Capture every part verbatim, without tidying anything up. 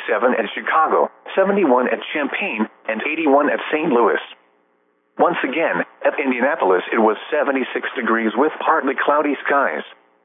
sixty-seven at Chicago, seventy-one at Champaign, and eighty-one at Saint Louis. Once again, at Indianapolis it was seventy-six degrees with partly cloudy skies.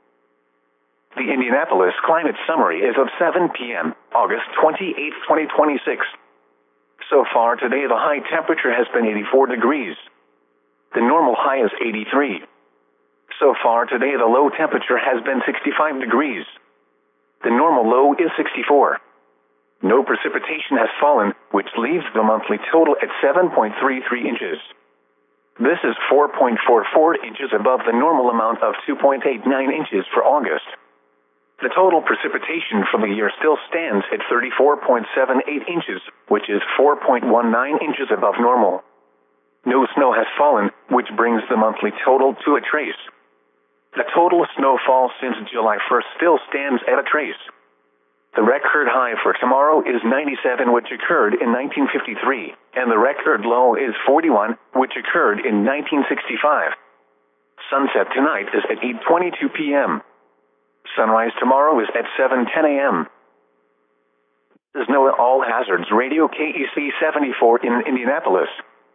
The Indianapolis Climate Summary is of seven p m, August twenty-eighth, twenty twenty-six. So far today the high temperature has been eighty-four degrees. The normal high is eighty-three. So far today the low temperature has been sixty-five degrees. The normal low is sixty-four. No precipitation has fallen, which leaves the monthly total at seven point three three inches. This is four point four four inches above the normal amount of two point eight nine inches for August. The total precipitation for the year still stands at thirty-four point seven eight inches, which is four point one nine inches above normal. No snow has fallen, which brings the monthly total to a trace. The total snowfall since July first still stands at a trace. The record high for tomorrow is ninety-seven, which occurred in nineteen fifty-three, and the record low is forty-one, which occurred in nineteen sixty-five. Sunset tonight is at eight twenty-two p m Sunrise tomorrow is at seven ten a m This is NOAA All Hazards Radio K E C seventy-four in Indianapolis.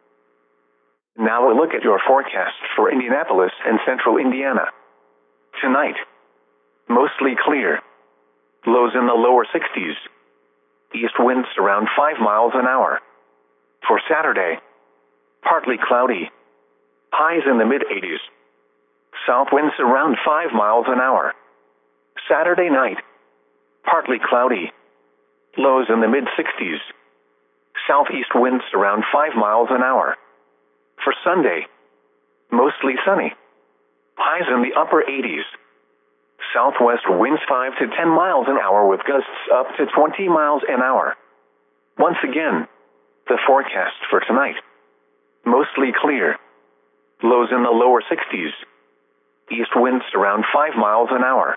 Now a look at your forecast for Indianapolis and central Indiana. Tonight, mostly clear. Lows in the lower sixties. East winds around five miles an hour. For Saturday, partly cloudy. Highs in the mid-eighties. South winds around five miles an hour. Saturday night, partly cloudy. Lows in the mid-sixties. Southeast winds around five miles an hour. For Sunday, mostly sunny. Highs in the upper eighties. Southwest winds five to ten miles an hour with gusts up to twenty miles an hour. Once again, the forecast for tonight. Mostly clear. Lows in the lower sixties. East winds around five miles an hour.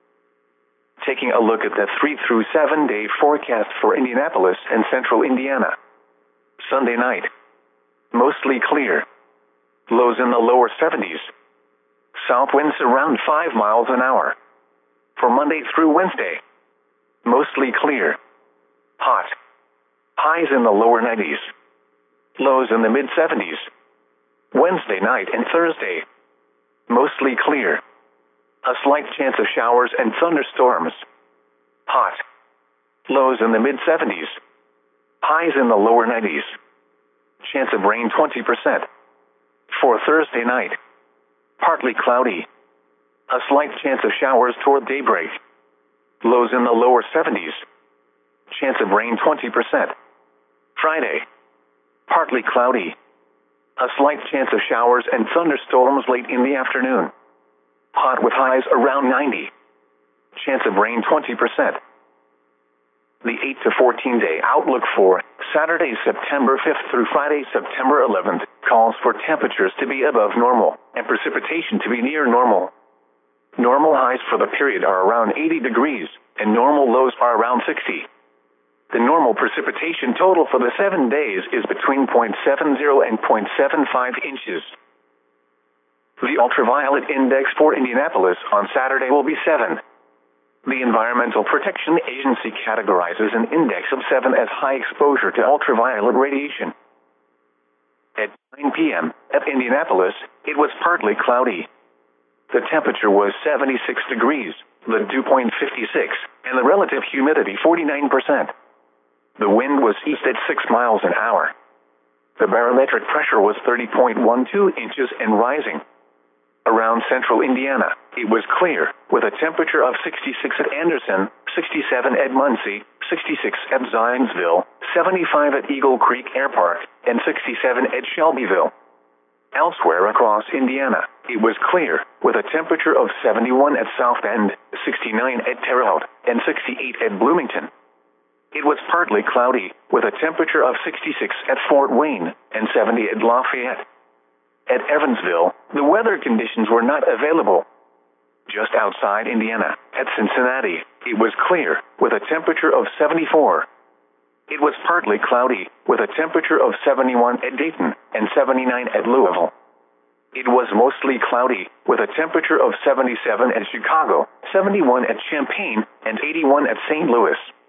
Taking a look at the three through seven day forecast for Indianapolis and central Indiana. Sunday night, mostly clear. Lows in the lower seventies. South winds around five miles an hour. For Monday through Wednesday, mostly clear. Hot. Highs in the lower nineties. Lows in the mid-seventies. Wednesday night and Thursday, mostly clear. A slight chance of showers and thunderstorms. Hot. Lows in the mid-seventies. Highs in the lower nineties. Chance of rain twenty percent. For Thursday night, partly cloudy. A slight chance of showers toward daybreak. Lows in the lower seventies. Chance of rain twenty percent. Friday, partly cloudy. A slight chance of showers and thunderstorms late in the afternoon. Hot with highs around ninety. Chance of rain twenty percent. The eight to fourteen day outlook for Saturday, September fifth through Friday, September eleventh calls for temperatures to be above normal and precipitation to be near normal. Normal highs for the period are around eighty degrees and normal lows are around sixty. The normal precipitation total for the seven days is between zero point seven zero and zero point seven five inches. The ultraviolet index for Indianapolis on Saturday will be seven. The Environmental Protection Agency categorizes an index of seven as high exposure to ultraviolet radiation. At nine p m at Indianapolis, it was partly cloudy. The temperature was seventy-six degrees, the dew point fifty-six, and the relative humidity forty-nine percent. The wind was east at six miles an hour. The barometric pressure was thirty point one two inches and rising. Around central Indiana, it was clear, with a temperature of sixty-six at Anderson, sixty-seven at Muncie, sixty-six at Zionsville, seventy-five at Eagle Creek Air Park, and sixty-seven at Shelbyville. Elsewhere across Indiana, it was clear, with a temperature of seventy-one at South Bend, sixty-nine at Terre Haute, and sixty-eight at Bloomington. It was partly cloudy, with a temperature of sixty-six at Fort Wayne, and seventy at Lafayette. At Evansville, the weather conditions were not available. Just outside Indiana, at Cincinnati, it was clear, with a temperature of seventy-four. It was partly cloudy, with a temperature of seventy-one at Dayton and seventy-nine at Louisville. It was mostly cloudy, with a temperature of seventy-seven at Chicago, seventy-one at Champaign, and eighty-one at Saint Louis.